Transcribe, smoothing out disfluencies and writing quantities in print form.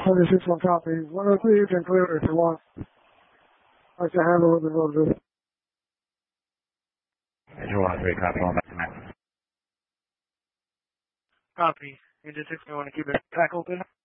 1 copy. 103, you can clear it if you want. I can handle it a little bit. 103, copy, on back. Copy. You just want to keep it back open?